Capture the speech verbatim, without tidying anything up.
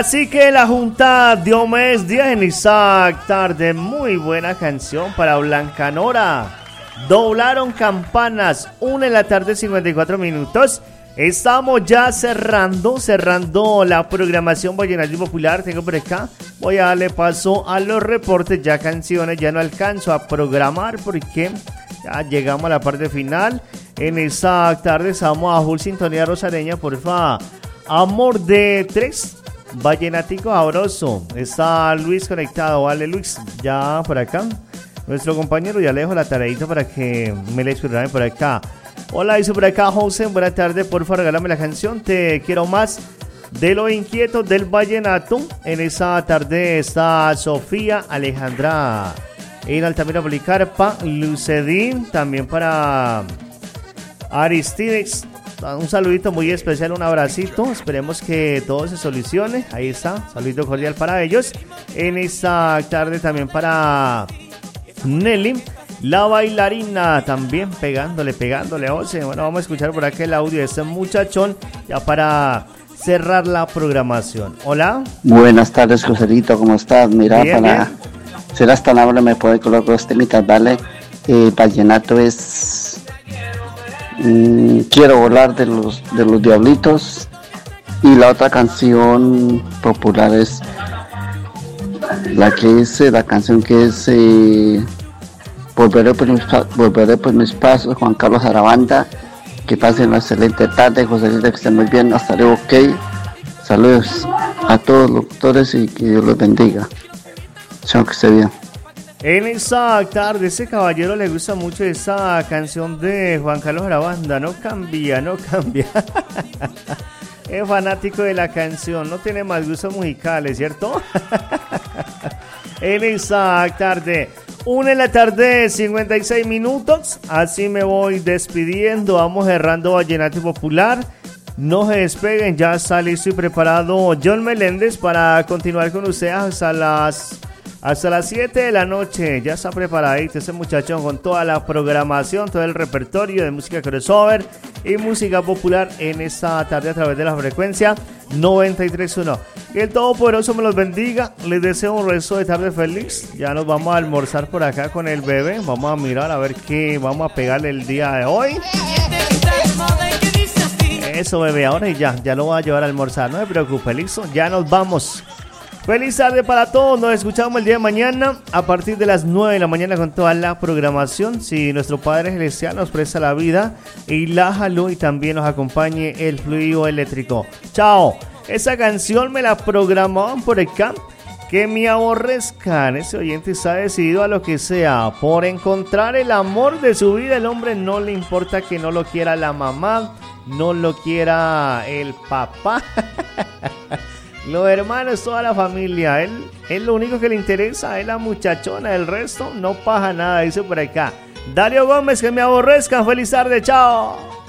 Así que la Junta Diomedes Díaz en Isaac Tarde, muy buena canción para Blanca Nora. Doblaron campanas, una en la tarde, cincuenta y cuatro minutos. Estamos ya cerrando, cerrando la programación vallenato popular. Tengo por acá, voy a darle paso a los reportes, ya canciones, ya no alcanzo a programar porque ya llegamos a la parte final. En esa tarde estamos a full sintonía rosareña, porfa. Amor de tres, vallenatico sabroso. Está Luis conectado, vale Luis, ya por acá. Nuestro compañero ya le dejo la tareita para que me le escriban por acá. Hola, dice por acá José, buenas tardes, por favor regálame la canción Te quiero más de los inquietos del vallenato. En esa tarde está Sofía Alejandra en Altamira Policarpa, Lucedín, también para Aristides, un saludito muy especial, un abracito, esperemos que todo se solucione, ahí está, saludito cordial para ellos. En esta tarde también para Nelly, la bailarina, también pegándole, pegándole a José. Bueno, vamos a escuchar por acá el audio de este muchachón ya para cerrar la programación. Hola. Buenas tardes, Joselito, ¿cómo estás? Mira, bien, para bien. serás tan amable, me puede colocar dos temitas, ¿vale? Eh, vallenato es mmm, Quiero volar de los, de los Diablitos, y la otra canción popular es la que es eh, la canción que es eh, Volveré por, mis, volveré por mis pasos, Juan Carlos Arabanda. Que pasen una excelente tarde, Joselito, que estén muy bien, hasta luego, ok. Saludos a todos los doctores y que Dios los bendiga. Chao, que esté bien. En esa tarde, ese caballero le gusta mucho esa canción de Juan Carlos Arabanda, no cambia, no cambia. Es fanático de la canción, no tiene más gustos musicales, ¿cierto? En esa tarde, una en la tarde, cincuenta y seis minutos, así me voy despidiendo, vamos cerrando Vallenato Popular. No se despeguen, ya está listo y preparado John Meléndez para continuar con ustedes hasta las... Hasta las siete de la noche, ya está preparadito ese muchachón con toda la programación, todo el repertorio de música crossover y música popular en esta tarde a través de la frecuencia noventa y tres punto uno. Que el Todopoderoso me los bendiga, les deseo un resto de tarde feliz. Ya nos vamos a almorzar por acá con el bebé, vamos a mirar a ver qué vamos a pegarle el día de hoy. Eso, bebé, ahora y ya, ya lo voy a llevar a almorzar, no se preocupe, listo, ya nos vamos. Feliz tarde para todos, nos escuchamos el día de mañana a partir de las nueve de la mañana con toda la programación. Si nuestro Padre Celestial nos presta la vida y la jaló y también nos acompañe el fluido eléctrico. Chao, esa canción me la programaban por acá, que me aborrezcan. Ese oyente está decidido a lo que sea, por encontrar el amor de su vida. El hombre no le importa que no lo quiera la mamá, no lo quiera el papá. Los hermanos, toda la familia, él es lo único que le interesa, es la muchachona, el resto no pasa nada, dice por acá. Dario Gómez, que me aborrezcan, feliz tarde, chao.